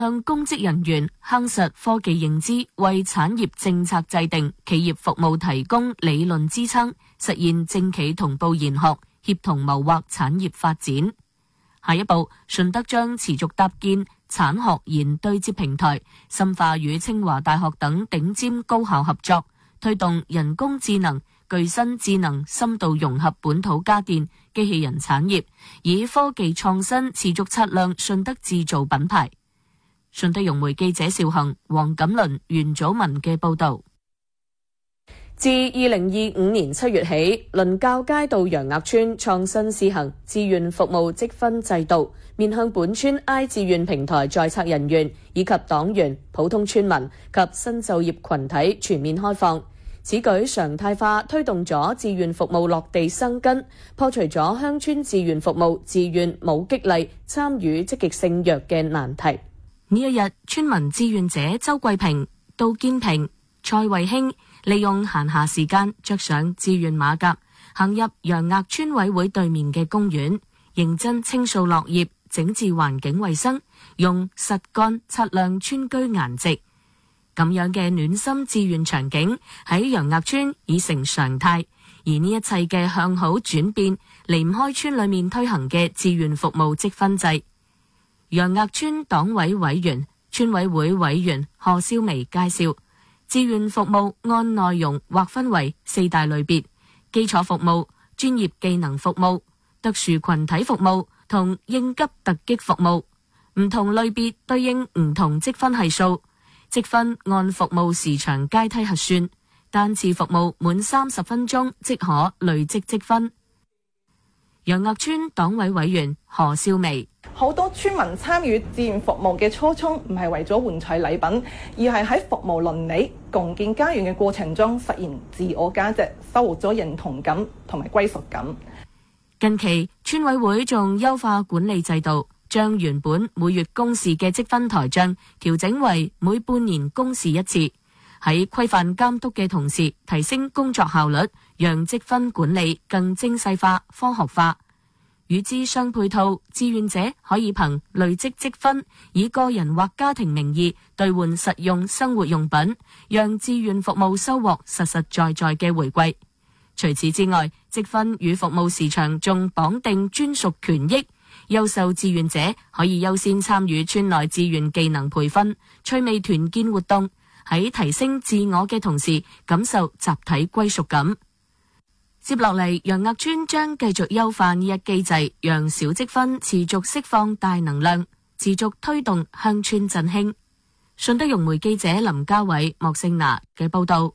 向公職人員夯實科技認知，為產業政策制定、企業服務提供理論支撐，實現政企同步研學，協同謀劃產業發展。下一步，順德將持續搭建產學研對接平台，深化與清華大學等頂尖高校合作，推動人工智能、具身智能深度融合本土家電、機器人產業，以科技創新持續擦亮順德製造品牌。順德融媒記者邵恒、黃錦麟、袁祖文嘅報道。 自2025年7月起，倫教街道楊額村創新試行志願服務積分制度，面向本村 I 志願平台在冊人員以及黨員、普通村民及新就業群體全面開放。此舉常態化推動咗志願服務落地生根，破除咗鄉村志願服務自願冇激勵參與積極性弱嘅難題。 呢一日，村民志願者周桂平、杜建平、蔡慧興利用閒暇時間着上志願馬甲，行入楊額村委會對面嘅公園，認真清掃落葉，整治環境衛生，用實幹擦亮村居顏值。咁樣嘅暖心志願場景喺楊額村已成常態，而呢一切嘅向好轉變離唔開村裏面推行嘅志願服務積分制。楊額村黨委委員、村委會委員何少薇介紹，志願服務按內容劃分為4大類別：基礎服務、專業技能服務、特殊群體服務同應急突擊服務。唔同類別對應唔同積分係數，積分按服務時長階梯核算，單次服務滿30分鐘即可累積積分。楊額村黨委委員何少薇： 好多村民參與志願服務嘅初衷唔係為咗換取禮品，而係喺服務倫理、共建家園嘅過程中實現自我價值，收穫咗認同感同埋歸屬感。 近期村委會仲優化管理制度，將原本每月公示嘅積分台帳調整為每半年公示一次，喺規範監督嘅同時提升工作效率，讓積分管理更精細化、科學化。與之相配套，志願者可以憑累積積分，以個人或家庭名義兌換實用生活用品，讓志願服務收穫實實在在嘅回饋。除此之外，積分與服務時長仲綁定專屬權益，優秀志願者可以優先參與村內志願技能培訓、趣味團建活動，喺提升自我嘅同時，感受集體歸屬感。接落嚟，楊額村將繼續優化呢一機制，讓小積分持續釋放大能量，持續推動鄉村振興。順德融媒記者林家偉、莫聖娜嘅報道。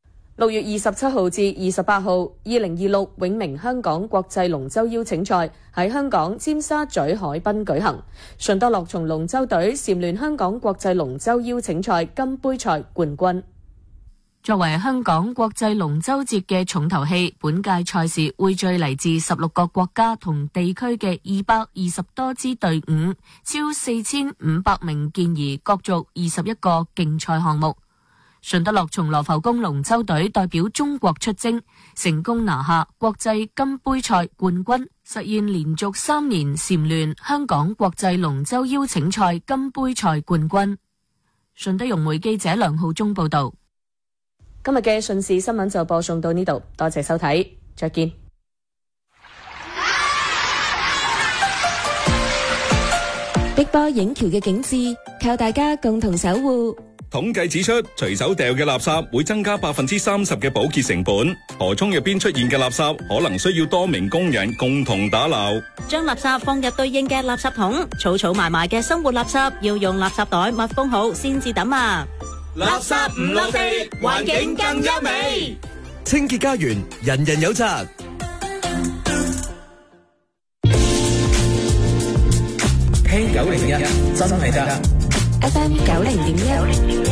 6月27號至28號，2026永明香港國際龍舟邀請賽喺香港尖沙咀海濱舉行。順德樂從龍舟隊蟬聯香港國際龍舟邀請賽金杯賽冠軍。 作為香港國際龍舟節嘅重頭戲，本屆賽事匯聚嚟自16個國家同地區嘅220多支隊伍，超4500名健兒，角逐21個競賽項目。順德樂從羅浮宮龍舟隊代表中國出征，成功拿下國際金杯賽冠軍，實現連續3年蟬聯香港國際龍舟邀請賽金杯賽冠軍。順德融媒記者梁浩忠報道。 今日嘅順事新聞就播送到呢度，多謝收睇，再見。 碧波影橋嘅景致靠大家共同守護。 統計指出，隨手掉嘅垃圾會增加30%嘅保潔成本。河涌入邊出現嘅垃圾可能需要多名工人共同打撈。 將垃圾放入對應嘅垃圾桶，儲埋埋嘅生活垃圾要用垃圾袋密封好先至抌啊！ 垃圾唔落地，環境更優美。 清潔家園，人人有責。 聽901真係得。 FM 90.1。